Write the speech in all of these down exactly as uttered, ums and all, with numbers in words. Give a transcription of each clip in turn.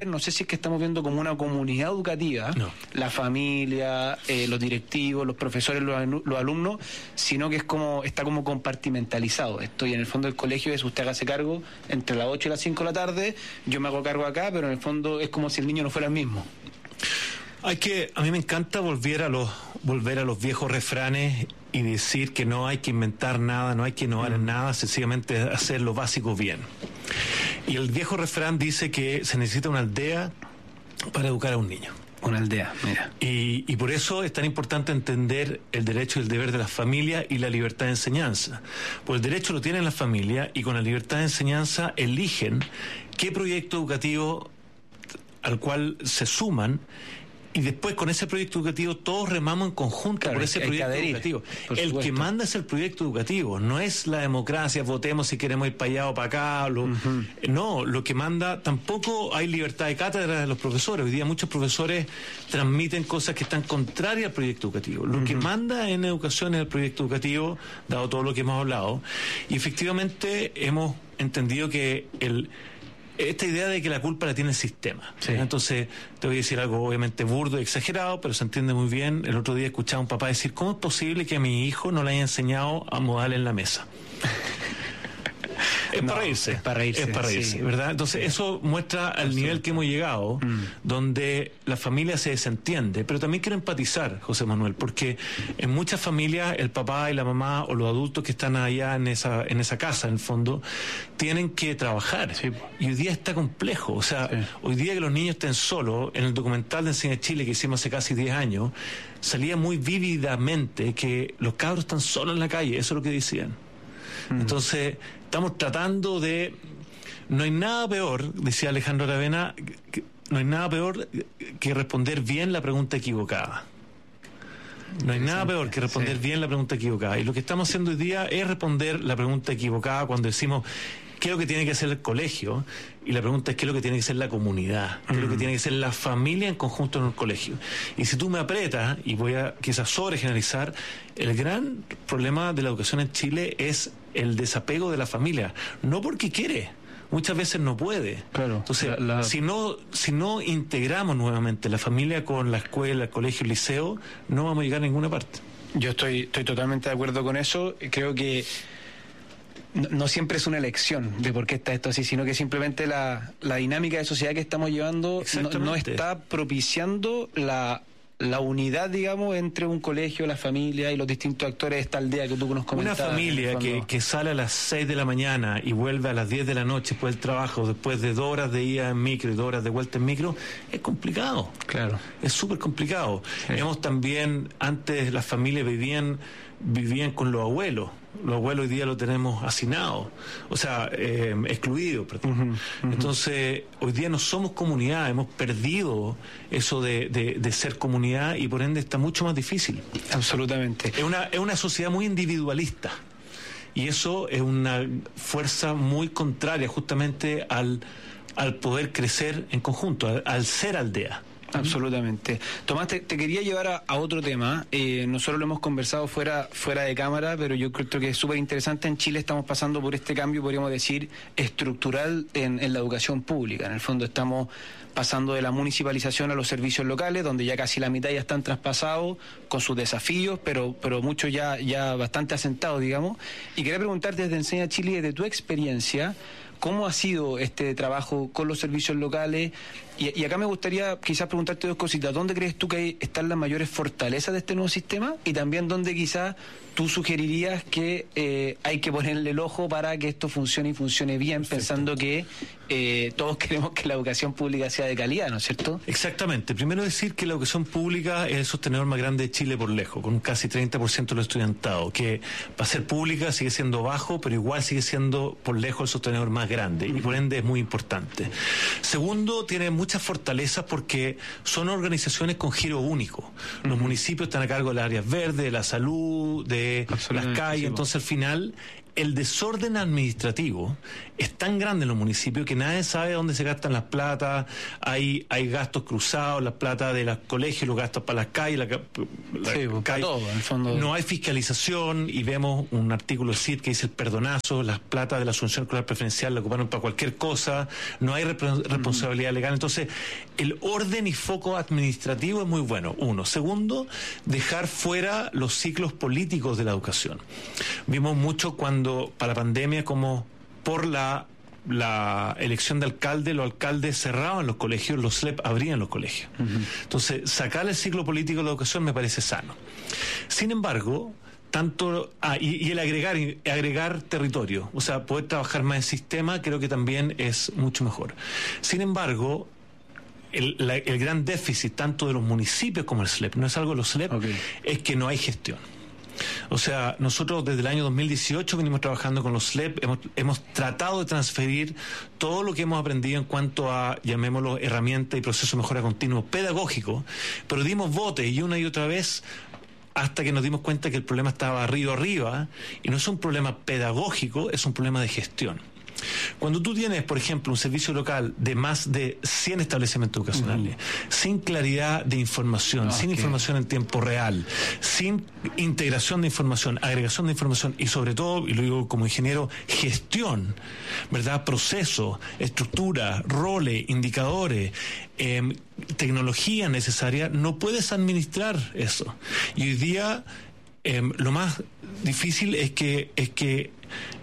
no sé si es que estamos viendo como una comunidad educativa, no. la familia, eh, los directivos, los profesores, los, los alumnos, sino que es como está como compartimentalizado. Estoy en el fondo del colegio, es usted hágase cargo entre las ocho y las cinco de la tarde, yo me hago cargo acá, pero en el fondo es como si el niño no fuera el mismo. Hay que, a mí me encanta volver a los, volver a los viejos refranes y decir que no hay que inventar nada, no hay que innovar mm. en nada, sencillamente hacer lo básico bien. Y el viejo refrán dice que se necesita una aldea para educar a un niño. Una aldea, mira. Y, y por eso es tan importante entender el derecho y el deber de las familias y la libertad de enseñanza. Pues el derecho lo tienen las familias y con la libertad de enseñanza eligen qué proyecto educativo al cual se suman. Y después con ese proyecto educativo todos remamos en conjunto claro, por ese proyecto educativo. El supuesto. que manda es el proyecto educativo, no es la democracia, votemos si queremos ir para allá o para acá. Lo, uh-huh. No, lo que manda, tampoco hay libertad de cátedra de los profesores. Hoy día muchos profesores transmiten cosas que están contrarias al proyecto educativo. Lo uh-huh. que manda en educación es el proyecto educativo, dado todo lo que hemos hablado. Y efectivamente hemos entendido que el... esta idea de que la culpa la tiene el sistema. Sí. Entonces, te voy a decir algo obviamente burdo y exagerado, pero se entiende muy bien. El otro día escuchaba a un papá decir, ¿cómo es posible que a mi hijo no le haya enseñado a modar en la mesa? Es, no, para reírse, es para reírse. Es para reírse, sí. ¿verdad? Entonces, eso muestra al nivel que hemos llegado, mm. donde la familia se desentiende. Pero también quiero empatizar, José Manuel, porque en muchas familias el papá y la mamá o los adultos que están allá en esa en esa casa, en el fondo, tienen que trabajar. Sí. Y hoy día está complejo. O sea, sí. hoy día que los niños estén solos, en el documental de Enseña Chile que hicimos hace casi diez años, salía muy vívidamente que los cabros están solos en la calle. Eso es lo que decían. Mm. Entonces, estamos tratando de... No hay nada peor, decía Alejandro Aravena, que, no hay nada peor que responder bien la pregunta equivocada. No hay nada peor que responder sí. bien la pregunta equivocada. Y lo que estamos haciendo hoy día es responder la pregunta equivocada cuando decimos qué es lo que tiene que hacer el colegio, y la pregunta es qué es lo que tiene que ser la comunidad, qué es lo que tiene que ser la familia en conjunto en el colegio. Y si tú me apretas, y voy a quizás sobre generalizar, el gran problema de la educación en Chile es el desapego de la familia, no porque quiere, muchas veces no puede. Claro. Entonces, la, la... si no si no integramos nuevamente la familia con la escuela, el colegio, el liceo, no vamos a llegar a ninguna parte. Yo estoy estoy totalmente de acuerdo con eso. Creo que no, no siempre es una elección de por qué está esto así, sino que simplemente la, la dinámica de sociedad que estamos llevando no, no está propiciando la la unidad, digamos, entre un colegio, la familia y los distintos actores de esta aldea que tú nos comentabas. Una familia que, que sale a las seis de la mañana y vuelve a las diez de la noche después del trabajo, después de dos horas de ida en micro y dos horas de vuelta en micro, es complicado. Claro. Es súper complicado. Sí. Digamos, también, antes las familias vivían vivían con los abuelos. Los abuelos hoy día lo tenemos hacinados, o sea, eh, excluidos, perdón. Uh-huh, uh-huh. Entonces, hoy día no somos comunidad, hemos perdido eso de, de, de ser comunidad y por ende está mucho más difícil. Absolutamente. Es una, es una sociedad muy individualista y eso es una fuerza muy contraria justamente al, al poder crecer en conjunto, al, al ser aldea. Absolutamente. Tomás, te, te quería llevar a, a otro tema. Eh, nosotros lo hemos conversado fuera fuera de cámara, pero yo creo que es súper interesante. En Chile estamos pasando por este cambio, podríamos decir, estructural en, en la educación pública. En el fondo estamos pasando de la municipalización a los servicios locales, donde ya casi la mitad ya están traspasados con sus desafíos, pero pero muchos ya, ya bastante asentados, digamos. Y quería preguntarte desde Enseña Chile, desde tu experiencia, ¿cómo ha sido este trabajo con los servicios locales? Y, y acá me gustaría quizás preguntarte dos cositas. ¿Dónde crees tú que están las mayores fortalezas de este nuevo sistema? Y también dónde quizás tú sugerirías que eh, hay que ponerle el ojo para que esto funcione y funcione bien, perfecto, pensando que eh, todos queremos que la educación pública sea de calidad, ¿no es cierto? Exactamente. Primero decir que la educación pública es el sostenedor más grande de Chile por lejos, con casi treinta por ciento de los estudiantados, que para ser pública sigue siendo bajo, pero igual sigue siendo por lejos el sostenedor más grande y por ende es muy importante. Segundo, tiene muchas fortalezas porque son organizaciones con giro único. Los uh-huh. municipios están a cargo de las áreas verdes, de la salud, de las calles, entonces al final el desorden administrativo es tan grande en los municipios que nadie sabe dónde se gastan las platas, hay hay gastos cruzados, las platas de los colegios, los gastos para las calles, la, la sí, pues, calle. Todo, en el fondo. No hay fiscalización y vemos un artículo del C I D que dice el perdonazo, las platas de la asunción escolar preferencial la ocuparon para cualquier cosa, no hay rep- responsabilidad mm. legal. Entonces, el orden y foco administrativo es muy bueno, uno. Segundo, dejar fuera los ciclos políticos de la educación. Vimos mucho cuando, para la pandemia, como por la la elección de alcalde, los alcaldes cerraban los colegios, los S L E P abrían los colegios. Uh-huh. Entonces, sacar el ciclo político de la educación me parece sano. Sin embargo, tanto ah, y, y el agregar agregar territorio, o sea, poder trabajar más en sistema, creo que también es mucho mejor. Sin embargo, el, la, el gran déficit tanto de los municipios como el S L E P, no es algo de los S L E P, okay. es que no hay gestión. O sea, nosotros desde el año dos mil dieciocho venimos trabajando con los S L E P, hemos, hemos tratado de transferir todo lo que hemos aprendido en cuanto a, llamémoslo, herramientas y proceso de mejora continua pedagógico, pero dimos bote y una y otra vez hasta que nos dimos cuenta que el problema estaba arriba arriba, y no es un problema pedagógico, es un problema de gestión. Cuando tú tienes, por ejemplo, un servicio local de más de cien establecimientos educacionales, uh-huh. sin claridad de información, okay. sin información en tiempo real, sin integración de información, agregación de información y sobre todo, y lo digo como ingeniero, gestión, ¿verdad? Proceso, estructura, roles, indicadores, eh, tecnología necesaria, no puedes administrar eso. Y hoy día eh, lo más difícil es que es que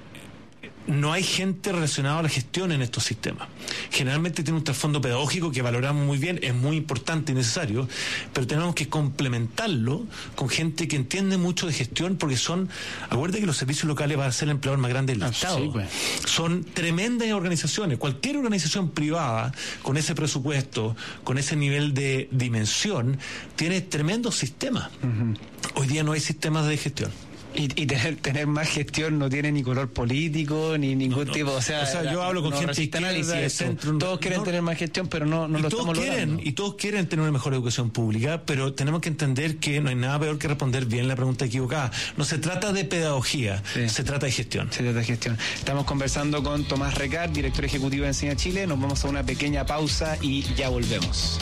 no hay gente relacionada a la gestión en estos sistemas. Generalmente tiene un trasfondo pedagógico que valoramos muy bien, es muy importante y necesario, pero tenemos que complementarlo con gente que entiende mucho de gestión, porque son, acuérdate que los servicios locales van a ser el empleador más grande del ah, Estado. Sí, pues. Son tremendas organizaciones. Cualquier organización privada con ese presupuesto, con ese nivel de dimensión, tiene tremendos sistemas. Uh-huh. Hoy día no hay sistemas de gestión. Y, y tener, tener más gestión no tiene ni color político ni ningún no, no. tipo, o sea, o sea yo hablo con no gente izquierda, de centro, todos quieren no, tener más gestión, pero no, no lo todos estamos quieren, logrando. Y todos quieren tener una mejor educación pública, pero tenemos que entender que no hay nada peor que responder bien la pregunta equivocada. No se trata de pedagogía, sí. se trata de gestión. Se trata de gestión. Estamos conversando con Tomás Recart, director ejecutivo de Enseña Chile. Nos vamos a una pequeña pausa y ya volvemos.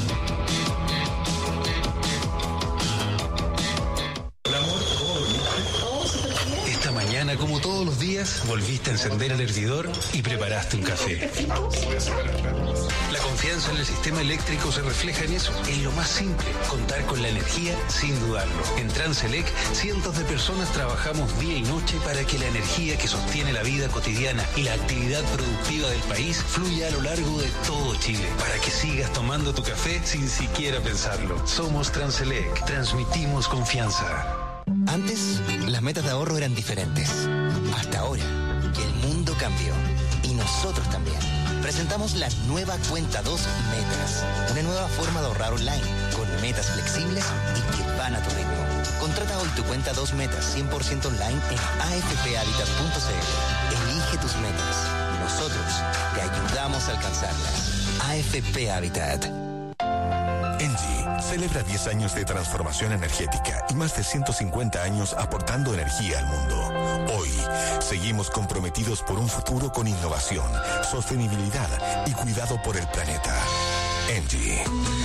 Como todos los días, volviste a encender el hervidor y preparaste un café. La confianza en el sistema eléctrico se refleja en eso, en lo más simple, contar con la energía sin dudarlo. En Transelec, cientos de personas trabajamos día y noche para que la energía que sostiene la vida cotidiana y la actividad productiva del país fluya a lo largo de todo Chile, para que sigas tomando tu café sin siquiera pensarlo. Somos Transelec, transmitimos confianza. Antes, las metas de ahorro eran diferentes. Hasta ahora, que el mundo cambió. Y nosotros también. Presentamos la nueva Cuenta dos Metas. Una nueva forma de ahorrar online, con metas flexibles y que van a tu ritmo. Contrata hoy tu Cuenta dos Metas cien por ciento online en a f p habitat punto c l. Elige tus metas. Nosotros te ayudamos a alcanzarlas. A F P Habitat. Engie celebra diez años de transformación energética y más de ciento cincuenta años aportando energía al mundo. Hoy, seguimos comprometidos por un futuro con innovación, sostenibilidad y cuidado por el planeta. Engie.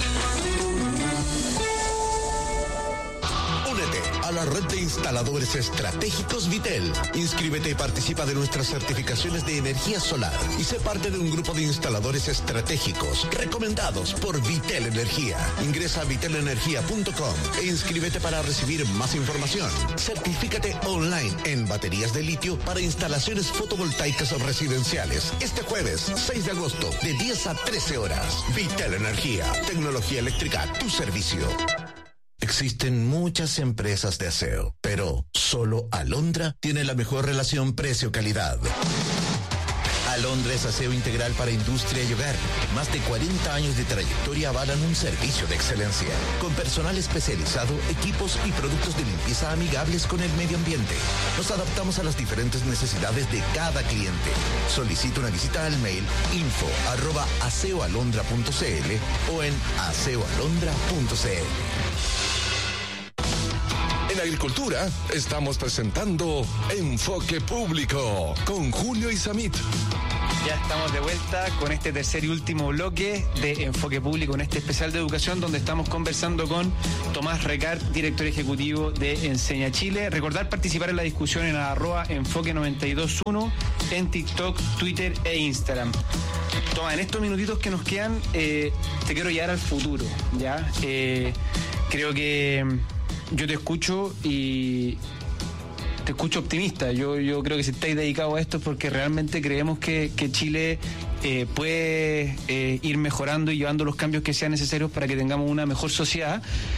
Únete a la red de instaladores estratégicos Vitel. Inscríbete y participa de nuestras certificaciones de energía solar y sé parte de un grupo de instaladores estratégicos recomendados por Vitel Energía. Ingresa a vitel energía punto com e inscríbete para recibir más información. Certifícate online en baterías de litio para instalaciones fotovoltaicas residenciales. Este jueves, seis de agosto, de diez a trece horas. Vitel Energía. Tecnología eléctrica a tu servicio. Existen muchas empresas de aseo, pero solo Alondra tiene la mejor relación precio-calidad. Alondra es aseo integral para industria y hogar. Más de cuarenta años de trayectoria avalan un servicio de excelencia, con personal especializado, equipos y productos de limpieza amigables con el medio ambiente. Nos adaptamos a las diferentes necesidades de cada cliente. Solicita una visita al mail info arroba aseoalondra punto c l o en aseoalondra punto c l. En agricultura, estamos presentando Enfoque Público con Julio Isamit. Ya estamos de vuelta con este tercer y último bloque de Enfoque Público, en este especial de educación donde estamos conversando con Tomás Recart, director ejecutivo de Enseña Chile. Recordar participar en la discusión en arroba enfoque noventa y dos uno en TikTok, Twitter e Instagram. Tomás, en estos minutitos que nos quedan, eh, te quiero llevar al futuro, ¿ya? Eh, creo que yo te escucho y... te escucho optimista. Yo, yo creo que si estáis dedicados a esto es porque realmente creemos que, que Chile eh, puede eh, ir mejorando y llevando los cambios que sean necesarios para que tengamos una mejor sociedad.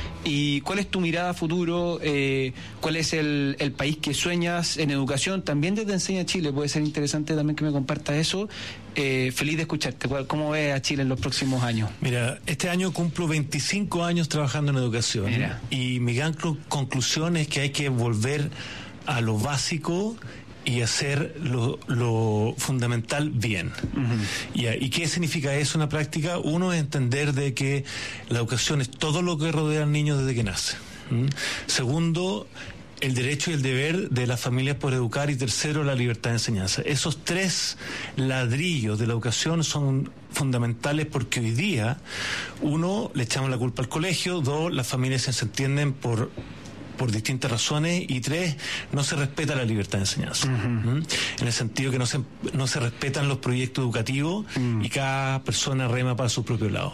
¿Y cuál es tu mirada a futuro? Eh, ¿Cuál es el, el país que sueñas en educación? También desde Enseña Chile puede ser interesante también que me compartas eso. Eh, feliz de escucharte. ¿Cómo ves a Chile en los próximos años? Mira, este año cumplo veinticinco años trabajando en educación. Mira. Y mi gran conclusión es que hay que volver a lo básico y hacer lo, lo fundamental bien. Uh-huh. ¿Y, ¿Y qué significa eso en la práctica? Uno es entender de que la educación es todo lo que rodea al niño desde que nace. ¿Mm? Segundo, el derecho y el deber de las familias por educar. Y tercero, la libertad de enseñanza. Esos tres ladrillos de la educación son fundamentales porque hoy día, uno, le echamos la culpa al colegio, dos, las familias se entienden por por distintas razones, y tres, no se respeta la libertad de enseñanza. Uh-huh. ¿Mm? En el sentido que no se, no se respetan los proyectos educativos uh-huh. y cada persona rema para su propio lado.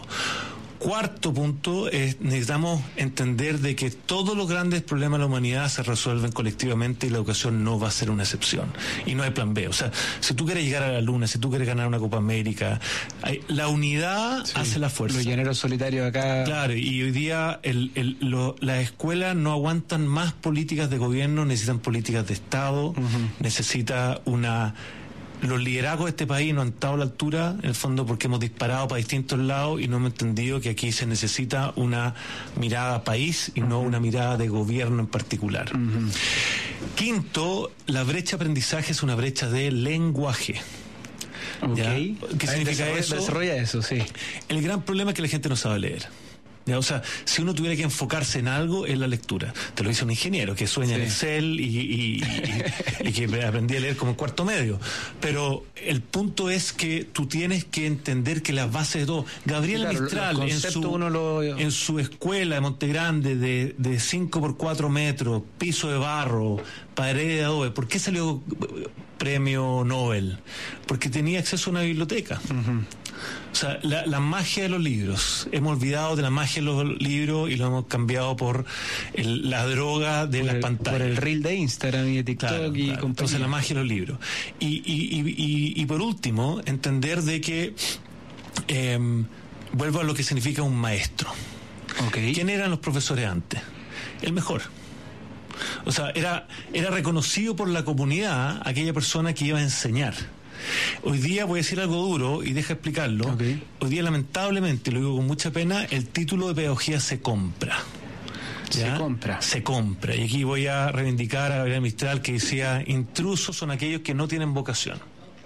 Cuarto punto es, necesitamos entender de que todos los grandes problemas de la humanidad se resuelven colectivamente y la educación no va a ser una excepción. Y no hay plan B. O sea, si tú quieres llegar a la luna, si tú quieres ganar una Copa América, hay, la unidad sí, hace la fuerza. Los llaneros solitarios acá. Claro, y hoy día el, el, lo, las escuelas no aguantan más políticas de gobierno, necesitan políticas de Estado, uh-huh. necesita una... Los liderazgos de este país no han estado a la altura, en el fondo porque hemos disparado para distintos lados y no hemos entendido que aquí se necesita una mirada país y uh-huh. no una mirada de gobierno en particular. Uh-huh. Quinto, la brecha de aprendizaje es una brecha de lenguaje. Okay. ¿Qué significa desarrolla, eso? Desarrolla eso, sí. El gran problema es que la gente no sabe leer. ¿Ya? O sea, si uno tuviera que enfocarse en algo, es la lectura. Te lo dice un ingeniero que sueña sí. en Excel y, y, y, y que aprendí a leer como en cuarto medio. Pero el punto es que tú tienes que entender que las bases de todo. Gabriel claro, Mistral, en su, uno lo... en su escuela de Montegrande, de, de cinco por cuatro metros, piso de barro, pared de adobe, ¿por qué salió premio Nobel? Porque tenía acceso a una biblioteca. Uh-huh. O sea, la, la magia de los libros. Hemos olvidado de la magia de los libros y lo hemos cambiado por el, la droga de por las el, pantallas. Por el reel de Instagram y de TikTok. Claro, y claro. Entonces la magia de los libros. Y, y, y, y, y por último, entender de que eh, vuelvo a lo que significa un maestro. Okay. ¿Quién eran los profesores antes? El mejor. O sea, era, era reconocido por la comunidad aquella persona que iba a enseñar. Hoy día voy a decir algo duro y deja explicarlo. Okay. Hoy día, lamentablemente, lo digo con mucha pena, el título de pedagogía se compra. ¿Ya? Se compra. Se compra. Y aquí voy a reivindicar a Gabriel Mistral que decía, intrusos son aquellos que no tienen vocación.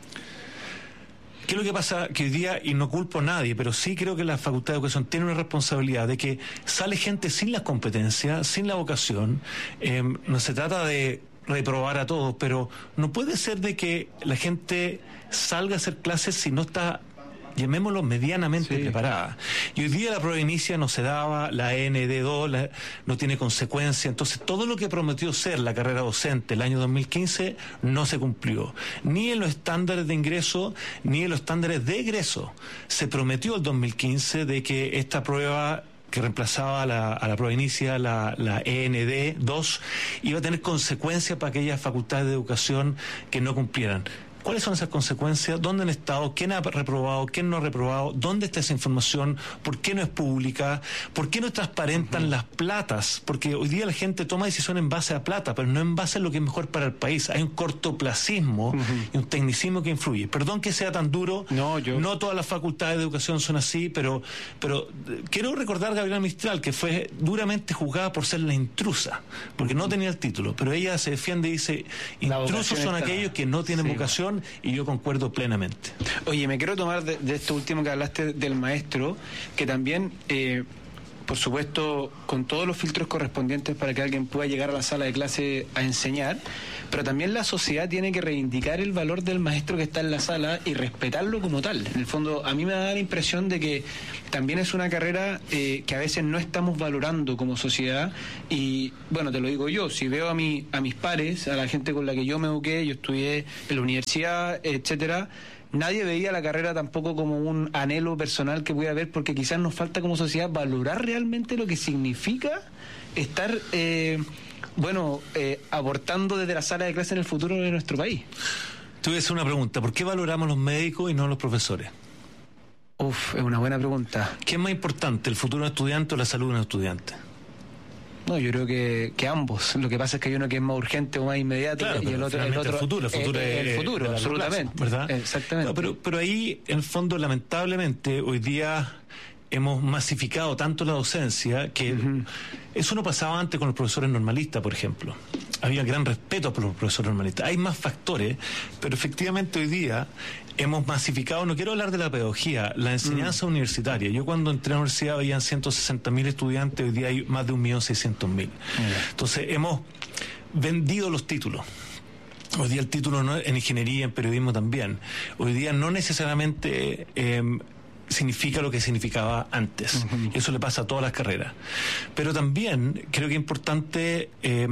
¿Qué es lo que pasa? Que hoy día, y no culpo a nadie, pero sí creo que la Facultad de Educación tiene una responsabilidad de que sale gente sin las competencias, sin la vocación. Eh, no se trata de reprobar a todos, pero no puede ser de que la gente salga a hacer clases si no está, llamémoslo, medianamente sí. preparada. Y hoy día la prueba inicia no se daba, la N D dos la, no tiene consecuencia. Entonces todo lo que prometió ser la carrera docente el año dos mil quince no se cumplió, ni en los estándares de ingreso ni en los estándares de egreso. Se prometió el dos mil quince de que esta prueba que reemplazaba a la, a la prueba inicia, la, la E N D dos, iba a tener consecuencias para aquellas facultades de educación que no cumplieran. ¿Cuáles son esas consecuencias? ¿Dónde han estado? ¿Quién ha reprobado? ¿Quién no ha reprobado? ¿Dónde está esa información? ¿Por qué no es pública? ¿Por qué no transparentan uh-huh. las platas? Porque hoy día la gente toma decisiones en base a plata, pero no en base a lo que es mejor para el país. Hay un cortoplacismo uh-huh. y un tecnicismo que influye. Perdón que sea tan duro. No, yo... no todas las facultades de educación son así, pero, pero quiero recordar a Gabriela Mistral, que fue duramente juzgada por ser la intrusa, porque uh-huh. no tenía el título, pero ella se defiende y dice, intrusos son aquellos está... que no tienen sí, vocación. Y yo concuerdo plenamente. Oye, me quiero tomar de, de esto último que hablaste del maestro, que también eh, por supuesto, con todos los filtros correspondientes para que alguien pueda llegar a la sala de clase a enseñar, pero también la sociedad tiene que reivindicar el valor del maestro que está en la sala y respetarlo como tal. En el fondo, a mí me da la impresión de que también es una carrera eh, que a veces no estamos valorando como sociedad, y bueno, te lo digo yo, si veo a, mi, a mis pares, a la gente con la que yo me eduqué, yo estudié en la universidad, etcétera, nadie veía la carrera tampoco como un anhelo personal que pudiera haber, porque quizás nos falta como sociedad valorar realmente lo que significa estar, eh, bueno, eh, aportando desde la sala de clase en el futuro de nuestro país. Te voy a hacer una pregunta. ¿Por qué valoramos los médicos y no los profesores? Uf, es una buena pregunta. ¿Qué es más importante, el futuro de un estudiante o la salud de un estudiante? No, yo creo que, que ambos. Lo que pasa es que hay uno que es más urgente o más inmediato, claro, y el otro, el otro el futuro, el futuro eh, es el futuro, es absolutamente, plazo, ¿verdad? Exactamente. No, pero, pero ahí, en el fondo, lamentablemente, hoy día hemos masificado tanto la docencia que uh-huh. eso no pasaba antes con los profesores normalistas, por ejemplo. Había gran respeto por los profesores normalistas. Hay más factores, pero efectivamente hoy día hemos masificado, no quiero hablar de la pedagogía, la enseñanza mm. universitaria. Yo cuando entré a la universidad habían ciento sesenta mil estudiantes, hoy día hay más de un millón seiscientos mil. Mm. Entonces hemos vendido los títulos. Hoy día el título no, en ingeniería, en periodismo también. Hoy día no necesariamente eh, significa lo que significaba antes. Uh-huh. Eso le pasa a todas las carreras. Pero también creo que es importante eh,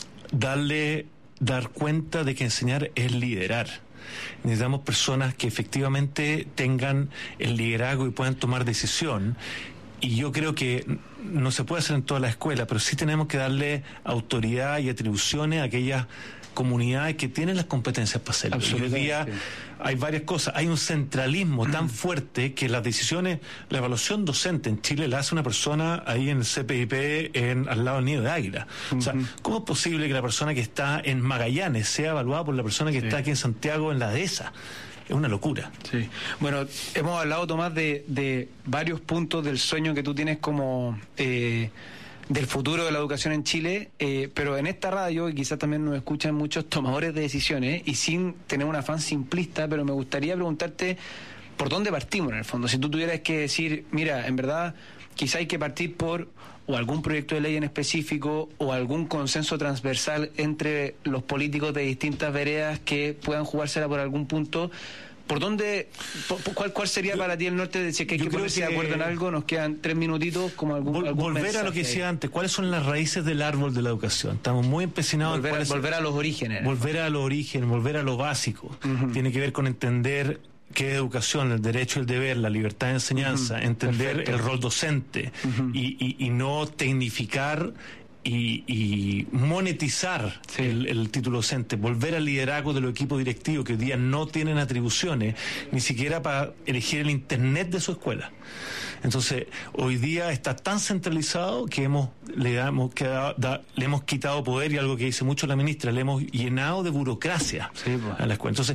darle, dar cuenta de que enseñar es liderar. Necesitamos personas que efectivamente tengan el liderazgo y puedan tomar decisión, y yo creo que no se puede hacer en toda la escuela, pero sí tenemos que darle autoridad y atribuciones a aquellas comunidades que tienen las competencias para hacerlo. Y hoy día hay varias cosas. Hay un centralismo tan fuerte que las decisiones, la evaluación docente en Chile la hace una persona ahí en el C P I P en, al lado del Nido de Águila. Uh-huh. O sea, ¿cómo es posible que la persona que está en Magallanes sea evaluada por la persona que sí. está aquí en Santiago en la dehesa? Es una locura. Sí. Bueno, hemos hablado, Tomás, de, de varios puntos del sueño que tú tienes como eh, del futuro de la educación en Chile, eh, pero en esta radio, y quizás también nos escuchan muchos tomadores de decisiones, y sin tener un afán simplista, pero me gustaría preguntarte por dónde partimos en el fondo. Si tú tuvieras que decir, mira, en verdad, quizá hay que partir por o algún proyecto de ley en específico o algún consenso transversal entre los políticos de distintas veredas que puedan jugársela por algún punto. ¿Por dónde, por, cuál, cuál sería yo, para ti el norte de si es que hay que ponerse de acuerdo en algo? Nos quedan tres minutitos, como algún, vol, algún Volver mensaje. A lo que decía antes, ¿cuáles son las raíces del árbol de la educación? Estamos muy empecinados volver, en a, volver a los orígenes. Volver a los orígenes, volver a lo básico. Uh-huh. Tiene que ver con entender qué es educación, el derecho y el deber, la libertad de enseñanza, uh-huh. entender Perfecto. El rol docente uh-huh. y, y, y no tecnificar Y, y monetizar sí. el, el título docente, volver al liderazgo de los equipos directivos que hoy día no tienen atribuciones ni siquiera para elegir el internet de su escuela. Entonces, hoy día está tan centralizado que hemos le, hemos quedado, da, le hemos quitado poder, y algo que dice mucho la ministra, le hemos llenado de burocracia sí, pues. a la escuela. Entonces,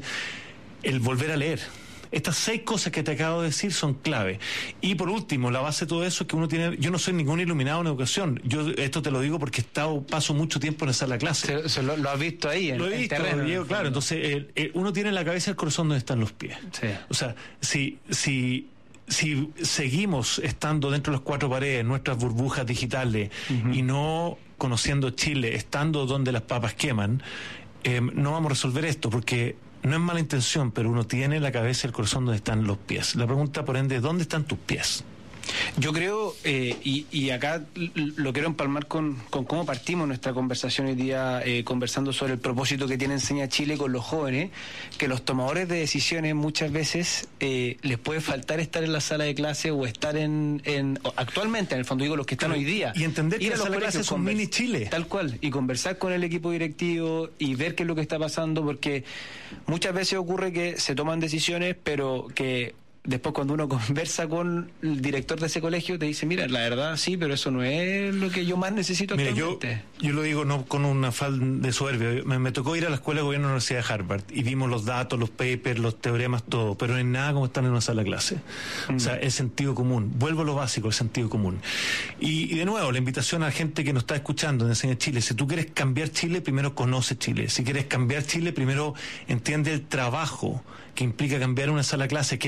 el volver a leer. Estas seis cosas que te acabo de decir son clave. Y por último, la base de todo eso es que uno tiene... Yo no soy ningún iluminado en educación. Yo esto te lo digo porque he estado, paso mucho tiempo en esa sala clase. Se, se lo, lo has visto ahí, en Lo he visto, terreno, Diego, claro. Entonces, el, el, uno tiene en la cabeza el corazón donde están los pies. Sí. O sea, si... si si seguimos estando dentro de las cuatro paredes, nuestras burbujas digitales, uh-huh. y no conociendo Chile, estando donde las papas queman, eh, no vamos a resolver esto, porque no es mala intención, pero uno tiene en la cabeza el corazón donde están los pies. La pregunta, por ende, ¿dónde están tus pies? Yo creo, eh, y, y acá lo quiero empalmar con, con cómo partimos nuestra conversación hoy día, eh, conversando sobre el propósito que tiene Enseña Chile con los jóvenes, que los tomadores de decisiones muchas veces eh, les puede faltar estar en la sala de clase o estar en, en actualmente, en el fondo digo, los que están Pero, hoy día. Y entender que la sala de clase es un mini Chile. Tal cual, y conversar con el equipo directivo y ver qué es lo que está pasando, porque muchas veces ocurre que se toman decisiones, pero que... Después cuando uno conversa con el director de ese colegio te dice, mira, la verdad sí, pero eso no es lo que yo más necesito mira, actualmente. Yo, yo lo digo no con una afán de soberbia. Me, me tocó ir a la Escuela de Gobierno de la Universidad de Harvard y vimos los datos, los papers, los teoremas, todo, pero no es nada como estar en una sala de clase. Mm. O sea, el sentido común. Vuelvo a lo básico, el sentido común. Y, y de nuevo, la invitación a la gente que nos está escuchando en Enseña Chile, si tú quieres cambiar Chile, primero conoce Chile. Si quieres cambiar Chile, primero entiende el trabajo que implica cambiar una sala de clase, que es un mini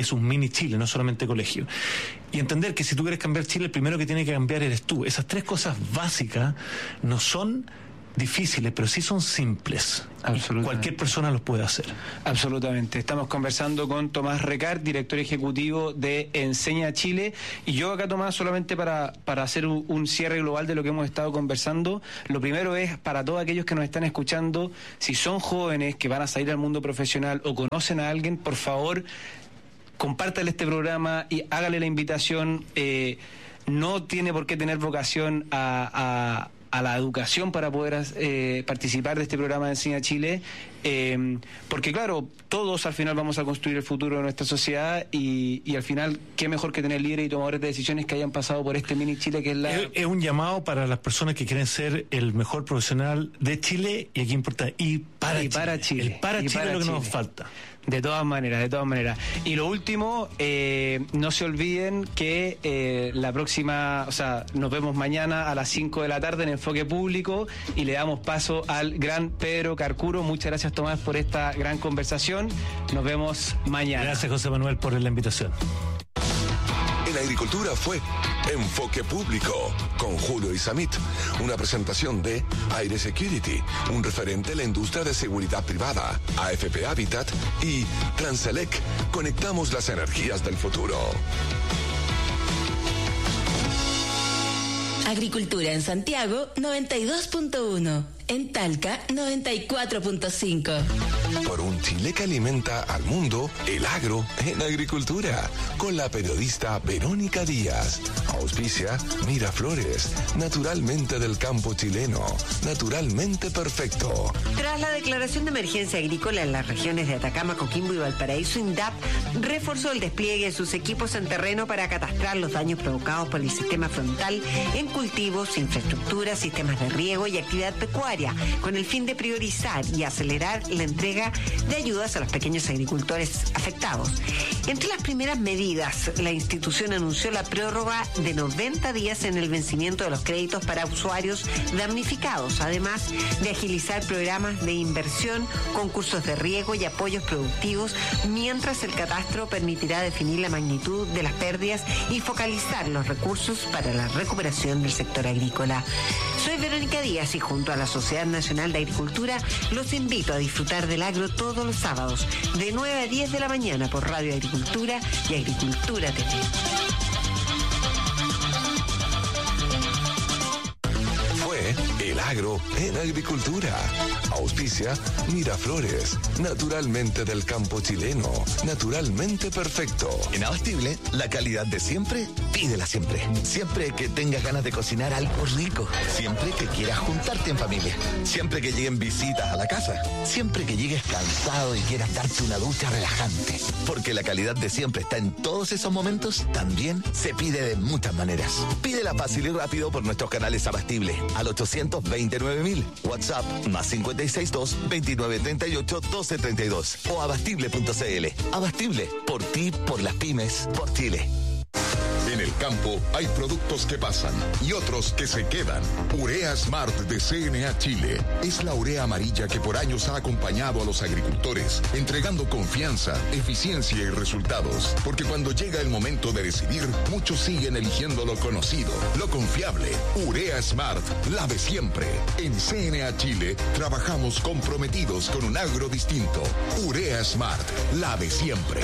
mini Chile, no solamente colegio. Y entender que si tú quieres cambiar Chile, el primero que tiene que cambiar eres tú. Esas tres cosas básicas no son difíciles, pero sí son simples. Absolutamente. Cualquier persona los puede hacer. Absolutamente. Estamos conversando con Tomás Recart, director ejecutivo de Enseña Chile. Y yo acá, Tomás, solamente para, para hacer un, un cierre global de lo que hemos estado conversando, lo primero es, para todos aquellos que nos están escuchando, si son jóvenes que van a salir al mundo profesional o conocen a alguien, por favor, compártale este programa y hágale la invitación. Eh, no tiene por qué tener vocación a... a a la educación para poder eh, participar de este programa de Enseña Chile, eh, porque claro, todos al final vamos a construir el futuro de nuestra sociedad y, y al final, qué mejor que tener líderes y tomadores de decisiones que hayan pasado por este mini Chile que es la... Es, es un llamado para las personas que quieren ser el mejor profesional de Chile y aquí importa, y para, y Chile. para Chile. El para y Chile para es lo que Chile. nos falta. De todas maneras, de todas maneras. Y lo último, eh, no se olviden que eh, la próxima, o sea, nos vemos mañana a las cinco de la tarde en Enfoque Público y le damos paso al gran Pedro Carcuro. Muchas gracias, Tomás, por esta gran conversación. Nos vemos mañana. Gracias, José Manuel, por la invitación. En agricultura fue Enfoque Público con Julio Isamit, una presentación de Aire Security, un referente en la industria de seguridad privada, A F P Habitat y Transelec. Conectamos las energías del futuro. Agricultura en Santiago noventa y dos punto uno, en Talca noventa y cuatro punto cinco. Por un Chile que alimenta al mundo, el agro en agricultura, con la periodista Verónica Díaz. Auspicia Miraflores, naturalmente del campo chileno, naturalmente perfecto. Tras la declaración de emergencia agrícola en las regiones de Atacama, Coquimbo y Valparaíso, INDAP reforzó el despliegue de sus equipos en terreno para catastrar los daños provocados por el sistema frontal en cultivos, infraestructuras, sistemas de riego y actividad pecuaria, con el fin de priorizar y acelerar la entrega de ayudas a los pequeños agricultores afectados. Entre las primeras medidas, la institución anunció la prórroga de noventa días en el vencimiento de los créditos para usuarios damnificados, además de agilizar programas de inversión, concursos de riego y apoyos productivos, mientras el catastro permitirá definir la magnitud de las pérdidas y focalizar los recursos para la recuperación del sector agrícola. Soy Verónica Díaz y junto a la Sociedad Nacional de Agricultura los invito a disfrutar del agro todos los sábados de nueve a diez de la mañana por Radio Agricultura y Agricultura T V. Fue el agro en agricultura. Auspicia Miraflores, naturalmente del campo chileno, naturalmente perfecto. En Abastible, la calidad de siempre, pídela siempre. Siempre que tengas ganas de cocinar algo rico. Siempre que quieras juntarte en familia. Siempre que lleguen visitas a la casa. Siempre que llegues cansado y quieras darte una ducha relajante. Porque la calidad de siempre está en todos esos momentos, también se pide de muchas maneras. Pídela fácil y rápido por nuestros canales Abastible al ochocientos veintinueve mil. WhatsApp más cincuenta y seis dos veintinueve treinta y ocho doce treinta y dos o abastible punto cl. Abastible, por ti, por las pymes, por Chile. En el campo hay productos que pasan y otros que se quedan. Urea Smart de C N A Chile es la urea amarilla que por años ha acompañado a los agricultores, entregando confianza, eficiencia y resultados. Porque cuando llega el momento de decidir, muchos siguen eligiendo lo conocido, lo confiable. Urea Smart, la de siempre. En C N A Chile trabajamos comprometidos con un agro distinto. Urea Smart, la de siempre.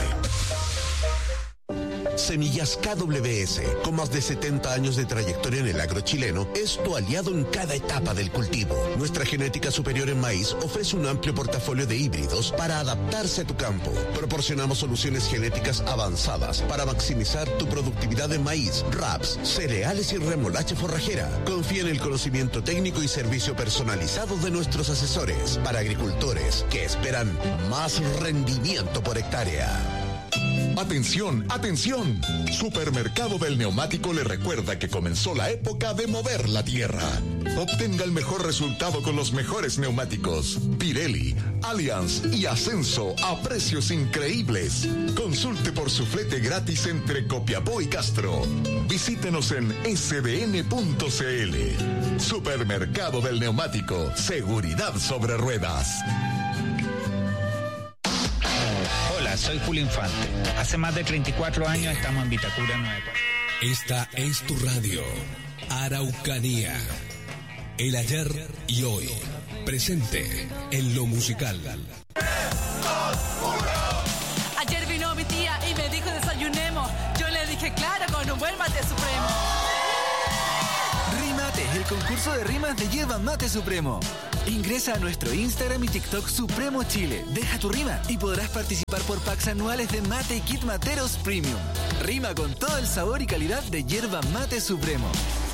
Semillas K W S, con más de setenta años de trayectoria en el agro chileno, es tu aliado en cada etapa del cultivo. Nuestra genética superior en maíz ofrece un amplio portafolio de híbridos para adaptarse a tu campo. Proporcionamos soluciones genéticas avanzadas para maximizar tu productividad en maíz, raps, cereales y remolacha forrajera. Confía en el conocimiento técnico y servicio personalizado de nuestros asesores para agricultores que esperan más rendimiento por hectárea. Atención, atención. Supermercado del Neumático le recuerda que comenzó la época de mover la tierra. Obtenga el mejor resultado con los mejores neumáticos. Pirelli, Allianz y Ascenso a precios increíbles. Consulte por su flete gratis entre Copiapó y Castro. Visítenos en s d n punto c l. Supermercado del Neumático. Seguridad sobre ruedas. Hola, soy Julio Infante. Hace más de treinta y cuatro años estamos en Vitacura, Nueva Ecuador. Esta es tu radio, Araucanía. El ayer y hoy, presente en lo musical. Ayer vino mi tía y me dijo desayunemos. Yo le dije claro, con un buen mate supremo. Rimate, el concurso de rimas de Yerba Mate Supremo. Ingresa a nuestro Instagram y TikTok Supremo Chile. Deja tu rima y podrás participar por packs anuales de mate y kit materos premium. Rima con todo el sabor y calidad de Yerba Mate Supremo.